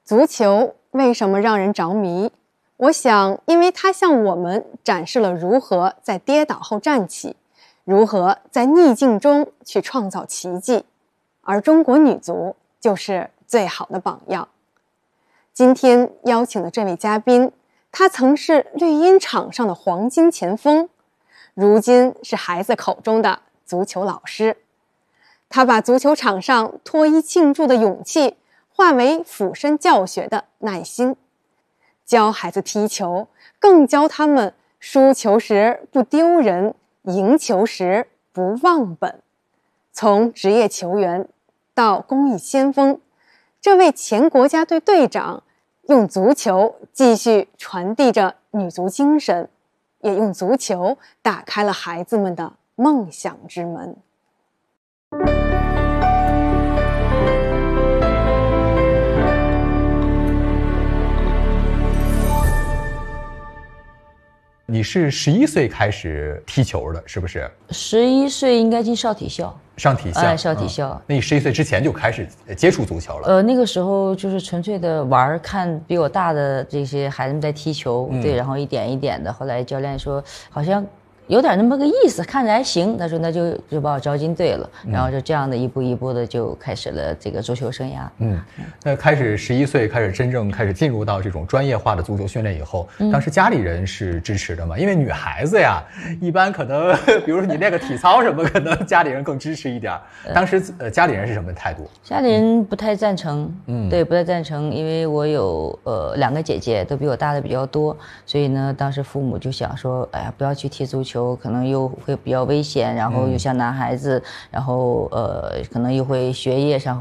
足球为什么让人着迷？我想，因为它向我们展示了如何在跌倒后站起，如何在逆境中去创造奇迹，而中国女足就是最好的榜样。今天邀请的这位嘉宾，他曾是绿茵场上的黄金前锋，如今是孩子口中的足球老师。他把足球场上脱衣庆祝的勇气化为俯身教学的耐心，教孩子踢球，更教他们输球时不丢人，赢球时不忘本。从职业球员到公益先锋，这位前国家队队长用足球继续传递着女足精神，也用足球打开了孩子们的梦想之门。 你是11岁开始踢球的，是不是 ？11岁应该进少体校。 上体校， 少体校。 那你11岁之前就开始接触足球了？ 那个时候就是纯粹的玩，看比我大的这些孩子们在踢球，对，然后一点一点的。后来教练说，好像有点那么个意思，看着还行。他说那就把我招进队了，然后就这样的一步一步的就开始了这个足球生涯。 那开始11岁开始真正开始进入到这种专业化的足球训练以后，当时家里人是支持的吗？因为女孩子呀，一般可能比如说你练个体操什么，可能家里人更支持一点。当时家里人是什么态度？ 家里人不太赞成，对，不太赞成，因为我有2个姐姐，都比我大的比较多，所以呢，当时父母就想说，哎呀，不要去踢足球，可能又会比较危险，然后又像男孩子，然后可能又会学业上